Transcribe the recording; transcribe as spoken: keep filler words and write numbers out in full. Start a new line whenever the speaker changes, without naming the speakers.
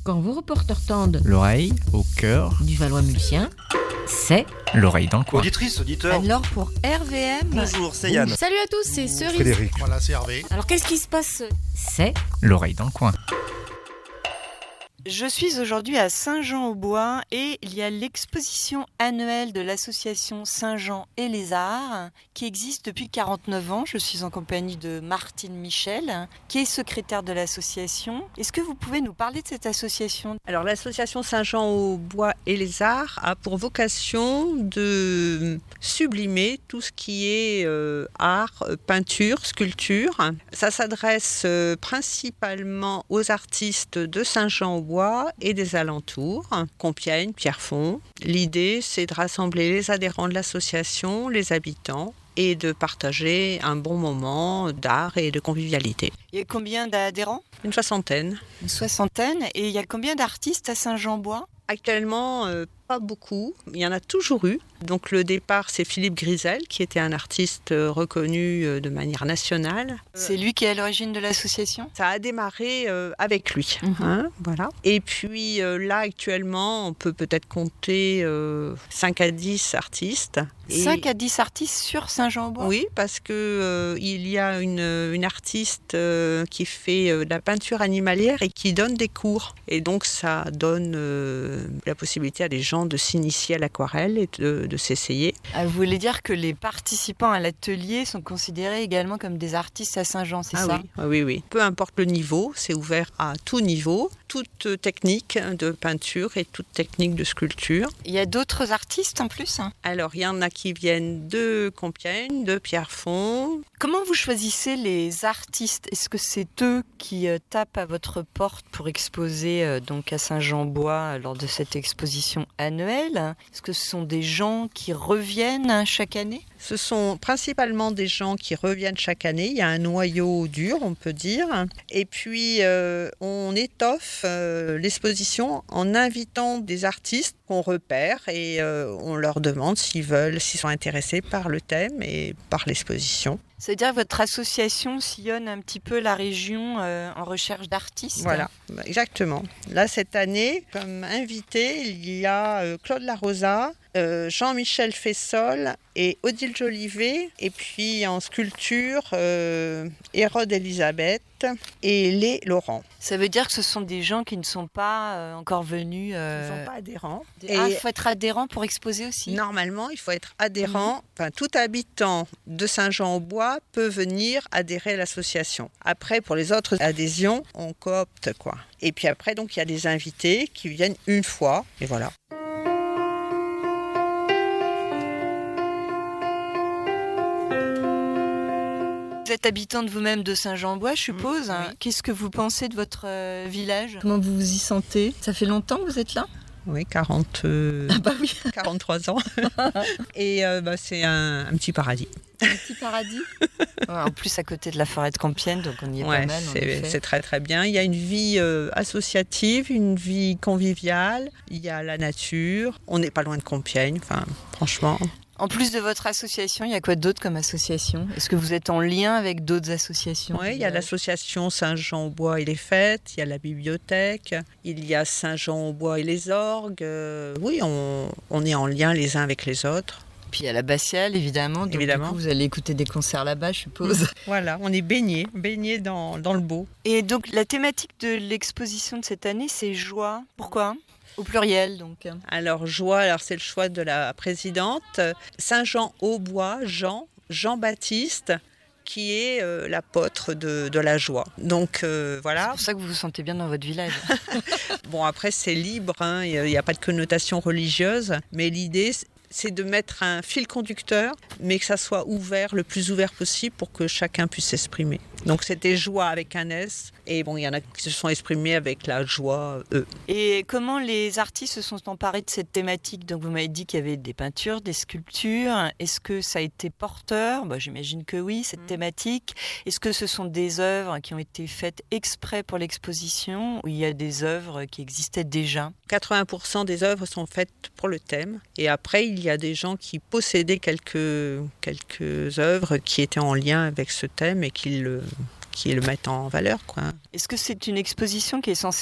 Quand vos reporters tendent
l'oreille au cœur
du Valois-Mulsien, c'est
l'oreille dans le coin.
Auditrice, auditeur.
alors pour R V M.
Bonjour, c'est Yann.
Salut à tous, c'est Cerise.
Frédéric.
Voilà, c'est Hervé.
Alors qu'est-ce qui se passe?
C'est
L'oreille dans le coin.
Je suis aujourd'hui à Saint-Jean-au-Bois et il y a l'exposition annuelle de l'association Saint-Jean et les Arts qui existe depuis quarante-neuf ans. Je suis en compagnie de Martine Michel, qui est secrétaire de l'association. Est-ce que vous pouvez nous parler de cette association ?
Alors l'association Saint-Jean-au-Bois et les Arts a pour vocation de sublimer tout ce qui est euh, art, peinture, sculpture. Ça s'adresse euh, principalement aux artistes de Saint-Jean-au-Bois et des alentours, Compiègne, Pierrefonds. L'idée, c'est de rassembler les adhérents de l'association, les habitants, et de partager un bon moment d'art et de convivialité.
Il y a combien d'adhérents ?
Une soixantaine.
Une soixantaine. Et il y a combien d'artistes à Saint-Jean-au-Bois ?
Actuellement, euh, pas beaucoup. Il y en a toujours eu. Donc le départ, c'est Philippe Grisel, qui était un artiste euh, reconnu euh, de manière nationale.
C'est lui qui est à l'origine de l'association ?
Ça a démarré euh, avec lui.
Mhm.
Hein, voilà. Et puis euh, là, actuellement, on peut peut-être compter euh, cinq à dix artistes. Et...
cinq à dix artistes sur Saint-Jean-au-Bois ?
Oui, parce que euh, il y a une, une artiste euh, qui fait euh, de la peinture animalière et qui donne des cours. Et donc ça donne euh, la possibilité à des gens de s'initier à l'aquarelle et de, de s'essayer.
Ah, vous voulez dire que les participants à l'atelier sont considérés également comme des artistes à Saint-Jean, c'est
Ah
ça ?
oui, oui, oui. Peu importe le niveau, c'est ouvert à tout niveau, toute technique de peinture et toute technique de sculpture.
Il y a d'autres artistes en plus ?
Alors, il y en a qui viennent de Compiègne, de Pierrefonds.
Comment vous choisissez les artistes ? Est-ce que c'est eux qui euh, tapent à votre porte pour exposer euh, donc à Saint-Jean-au-Bois euh, lors de cette exposition annuelle ? Est-ce que ce sont des gens qui reviennent hein, chaque année ?
Ce sont principalement des gens qui reviennent chaque année. Il y a un noyau dur, on peut dire. Et puis, euh, on étoffe euh, l'exposition en invitant des artistes qu'on repère et euh, on leur demande s'ils veulent, s'ils sont intéressés par le thème et par l'exposition.
C'est-à-dire que votre association sillonne un petit peu la région euh, en recherche d'artistes ?
Voilà, exactement. Là, cette année, comme invité, il y a euh, Claude Larosa, euh, Jean-Michel Fessol et Odile Jolivet. Et puis en sculpture, euh, Hérode Elisabeth et Lé Laurent.
Ça veut dire que ce sont des gens qui ne sont pas euh, encore venus... Euh...
Ils ne sont pas adhérents.
Ah, il faut être adhérent pour exposer aussi ?
Normalement, il faut être adhérent. Mmh. Enfin, tout habitant de Saint-Jean-au-Bois peut venir adhérer à l'association. Après, pour les autres adhésions, on coopte, quoi. Et puis après, donc, il y a des invités qui viennent une fois, et voilà.
Vous êtes habitante vous-même de Saint-Jean-au-Bois, je suppose.
Mmh,
Hein.
oui.
Qu'est-ce que vous pensez de votre euh, village ? Comment vous vous y sentez ? Ça fait longtemps que vous êtes là ?
Oui, quarante, euh,
Ah bah oui,
quarante-trois ans. Et euh, bah, c'est un, un petit paradis.
un petit paradis. Ouais, en plus, à côté de la forêt de Compiègne, donc on y est
Ouais,
pas mal. En
c'est,
effet.
c'est très très bien. Il y a une vie euh, associative, une vie conviviale. Il y a la nature. On n'est pas loin de Compiègne, enfin, franchement.
En plus de votre association, il y a quoi d'autre comme association ? Est-ce que vous êtes en lien avec d'autres associations ?
Oui, il y a l'association Saint-Jean-au-Bois et les Fêtes, il y a la bibliothèque, il y a Saint-Jean-au-Bois et les orgues. Euh, oui, on, on est en lien les uns avec les autres.
Puis il y a l'abbatiale, évidemment. Donc
Évidemment.
Du coup, vous allez écouter des concerts là-bas, je suppose.
Voilà, on est baignés, baignés dans, dans le beau.
Et donc, la thématique de l'exposition de cette année, c'est joie. Pourquoi ? Au pluriel, donc.
Alors, joie, alors c'est le choix de la présidente. Saint-Jean-au-Bois, Jean, Jean-Baptiste, qui est euh, l'apôtre de, de la joie. Donc, euh, voilà.
C'est pour ça que vous vous sentez bien dans votre village.
Bon, après, c'est libre, hein, il n'y a pas de connotation religieuse, mais l'idée, c'est de mettre un fil conducteur, mais que ça soit ouvert, le plus ouvert possible, pour que chacun puisse s'exprimer. Donc c'était joie avec un S, et bon, il y en a qui se sont exprimés avec la joie E.
Et comment les artistes se sont emparés de cette thématique ? Donc vous m'avez dit qu'il y avait des peintures, des sculptures. Est-ce que ça a été porteur ? Bah, j'imagine que oui, cette mmh. thématique. Est-ce que ce sont des œuvres qui ont été faites exprès pour l'exposition, ou il y a des œuvres qui existaient déjà ?
quatre-vingts pour cent des œuvres sont faites pour le thème, et après il y a des gens qui possédaient quelques, quelques œuvres qui étaient en lien avec ce thème et qui le, qui le mettent en valeur, quoi.
Est-ce que c'est une exposition qui est censée